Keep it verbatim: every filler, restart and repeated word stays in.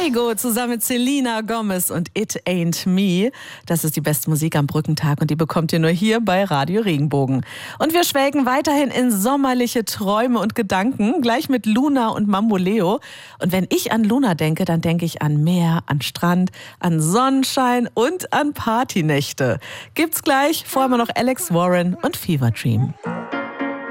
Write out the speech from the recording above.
Kygo zusammen mit Selena Gomez und It Ain't Me. Das ist die beste Musik am Brückentag und die bekommt ihr nur hier bei Radio Regenbogen. Und wir schwelgen weiterhin in sommerliche Träume und Gedanken, gleich mit Luna und Mamboleo. Und wenn ich an Luna denke, dann denke ich an Meer, an Strand, an Sonnenschein und an Partynächte. Gibt's gleich, vorher mal noch Alex Warren und Fever Dream.